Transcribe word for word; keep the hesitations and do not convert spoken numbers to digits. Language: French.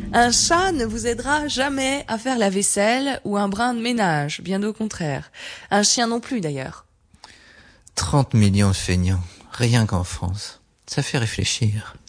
Un chat ne vous aidera jamais à faire la vaisselle ou un brin de ménage, bien au contraire. Un chien non plus d'ailleurs. Trente millions de feignants, rien qu'en France. Ça fait réfléchir.